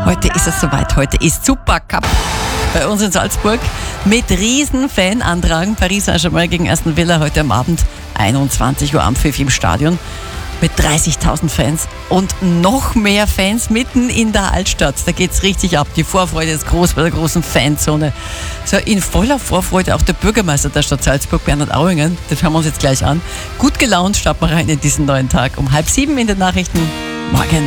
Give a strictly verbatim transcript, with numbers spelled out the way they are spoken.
Heute ist es soweit. Heute ist Supercup bei uns in Salzburg mit riesen Fanandrang. Paris Saint-Germain gegen Aston Villa heute am Abend, einundzwanzig Uhr Ampfiff im Stadion mit dreißigtausend Fans und noch mehr Fans mitten in der Altstadt. Da geht's richtig ab. Die Vorfreude ist groß bei der großen Fanzone. So, in voller Vorfreude auch der Bürgermeister der Stadt Salzburg, Bernhard Auringen. Das hören wir uns jetzt gleich an. Gut gelaunt starten wir rein in diesen neuen Tag. Um halb sieben in den Nachrichten. Morgen.